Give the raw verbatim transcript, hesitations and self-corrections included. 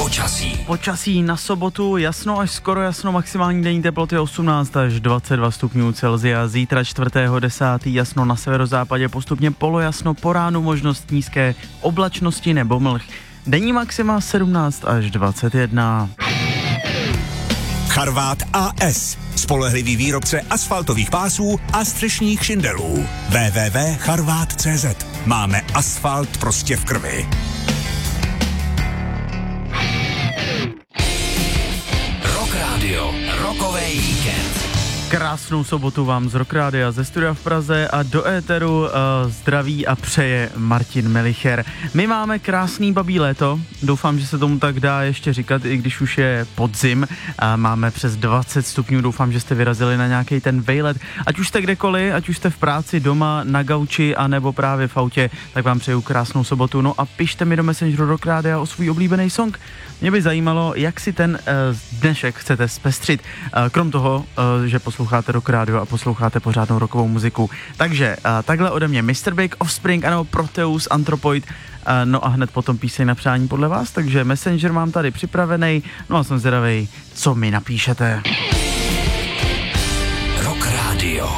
Počasí. Počasí na sobotu, jasno až skoro jasno, maximální denní teploty osmnáct až dvacet dva stupňů Celsia. Zítra čtvrtého desátého jasno na severozápadě, postupně polojasno, po ránu možnost nízké oblačnosti nebo mlh. Denní maxima sedmnáct až dvacet jedna. Charvát A S. Spolehlivý výrobce asfaltových pásů a střešních šindelů. w w w tečka charvát tečka cé zet. Máme asfalt prostě v krvi. Rock Radio. Rockovej víkend. Krásnou sobotu vám z Rock Rádia ze studia v Praze a do éteru uh, zdraví a přeje Martin Melicher. My máme krásný babí léto, doufám, že se tomu tak dá ještě říkat, i když už je podzim a máme přes dvacet stupňů, doufám, že jste vyrazili na nějaký ten vejlet. Ať už jste kdekoliv, ať už jste v práci, doma, na gauči, anebo právě v autě, tak vám přeju krásnou sobotu. No a pište mi do Messengeru Rock Rádia o svůj oblíbený song. Mě by zajímalo, jak si ten uh, dnešek chcete zpestřit, uh, krom toho, uh, že posloucháte Rock Radio a posloucháte pořádnou rockovou muziku. Takže uh, takhle ode mě mister Big, Offspring, ano, Proteus, Anthropoid, uh, no a hned potom píseň na přání podle vás, takže Messenger mám tady připravený, no a jsem zvědavej, co mi napíšete. Rock Radio.